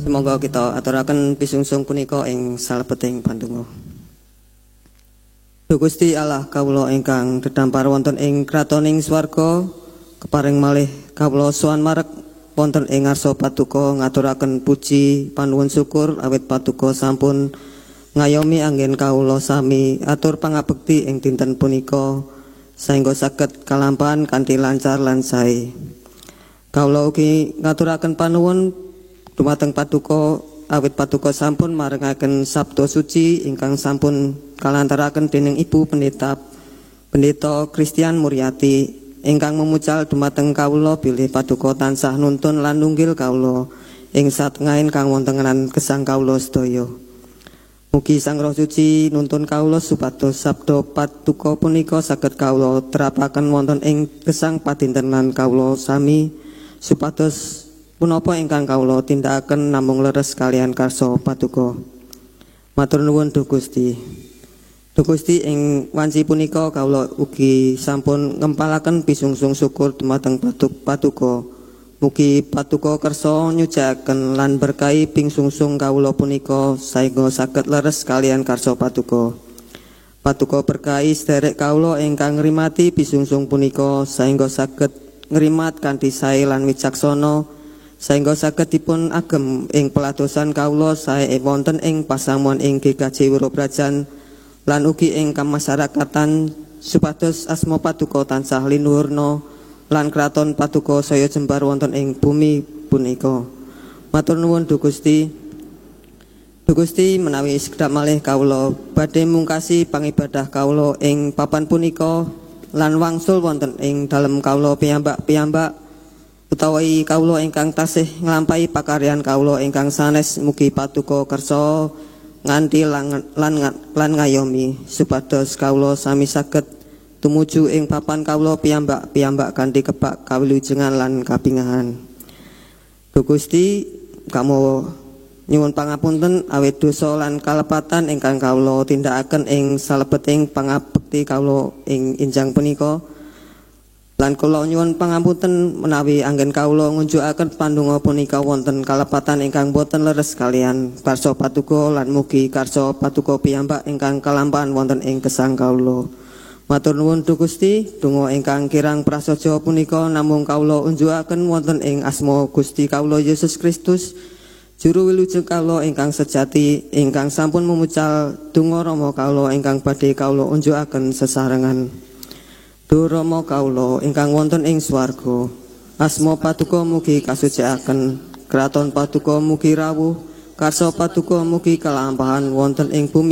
Monggo kita aturaken pisungsung punika ing salebeting pandonga. Duh Gusti Allah kawula ingkang dedhampar wonten ing kratoning swarga, keparing malih kawula sowan marek wonten ing ngarsa Paduka ngaturaken puji panuwun syukur awit Paduka sampun ngayomi anggen kawula sami atur pangabekti ing dinten punika saengga saged kalampahan kanthi lancar lan sae. Kawula ugi ngaturaken panuwun dumateng Paduka awit Paduka sampun marengaken sabda suci ingkang sampun kalantaraken dening Ibu Pendeta Christian Muryati ingkang memucal dumateng kawula bilih Paduka tansah nuntun lan nunggil kawula ing satengahing kang wontenan gesang kawula sedaya. Mugi Sang Roh Suci nuntun kawula supados sabda Paduka punika saged kawula terapaken wonten ing gesang padintenan kawula sami supados punapa ingkang kawula tindakaken namung leres kalian karsa Paduka. Matur nuwun Duh Gusti. Duh Gusti ing wanci punika kawula ugi sampun ngempalaken pisungsung syukur dumateng Paduka. Mugi Paduka kersa nyujaken lan berkahi pingsungsung kawula punika saengga saged leres kalian karsa Paduka. Paduka berkahi sederek kawula ingkang ngrimati pisungsung punika saengga saged ngrimat kanthi sae lan wicaksana saengga saged dipun agem ing peladosan kawula sae wonten ing pasamuan ing GKJ Wirobrajan lan ugi ing kamasyarakatan supados asma Paduka tansah linuhurna lan kraton Paduka saya jembar wonten ing bumi punika. Matur nuwun Duh Gusti. Duh Gusti menawi sekedhap malih kawula badhe mungkasi pangibadah kawula ing papan punika lan wangsul wonten ing dalem kawula piyambak utawi kawula ingkang tasih nglampahi pakaryan kawula ingkang sanes mugi Paduka kersa nganti lan ngayomi supados kawula sami saged tumuju ing papan kawula piyambak kanthi kebak kawilujengan lan kapingahan. Duh Gusti kamu nyuwun pangapunten awit dosa lan kalepatan ingkang kawula tindakaken ing salebeting pangabekti kawula ing injang punika. Lan kula nyuwun pangapunten menawi anggen kawula ngunjukaken pandonga punika wonten kalepatan ingkang boten leres kalian karsa Paduka lan mugi karsa Paduka piyambak ingkang kalampahan wonten ing gesang kawula. Matur nuwun Duh Gusti, donga ingkang kirang prasaja punika namung kawula unjukaken wonten ing asma Gusti kawula Yesus Kristus, juru wilujeng kawula ingkang sejati, ingkang sampun memucal donga Rama kawula ingkang badhe kawula unjukaken sesarengan. Duh Rama kawula ingkang wonten ing swarga, asma Paduka mugi kasucikaken, kraton Paduka mugi rawuh, karsa Paduka mugi kalampahan wonten ing bumi